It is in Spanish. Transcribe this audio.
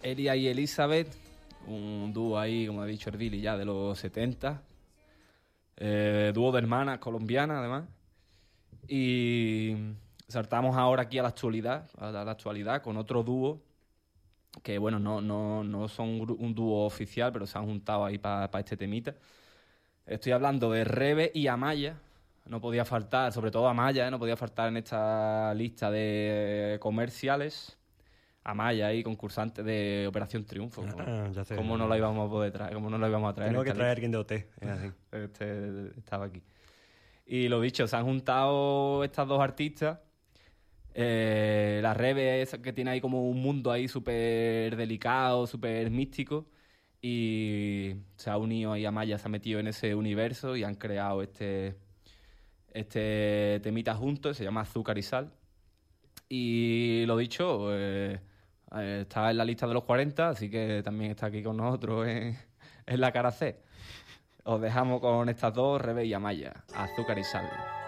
Elia y Elizabeth, un dúo ahí, como ha dicho el Billy, ya de los 70. Dúo de hermanas colombianas, además. Y saltamos ahora aquí a la actualidad, con otro dúo que, bueno, no son un dúo oficial, pero se han juntado ahí para este temita. Estoy hablando de Rebe y Amaya. No podía faltar, sobre todo Amaya, no podía faltar en esta lista de comerciales. Amaya ahí, concursante de Operación Triunfo. Ya sé. ¿Cómo no la íbamos a poder traer? ¿Cómo no la íbamos a traer? Tengo en que esta traer a lista? alguien de OT. Es así. Estaba aquí. Y lo dicho, se han juntado estas dos artistas. La Rebe es que tiene ahí como un mundo ahí súper delicado, súper místico. Y se ha unido ahí, Amaya se ha metido en ese universo y han creado este temita juntos, se llama Azúcar y Sal. Y lo dicho, está en la lista de los 40, así que también está aquí con nosotros en la cara C. Os dejamos con estas dos, Rebe y Amaya, Azúcar y Sal.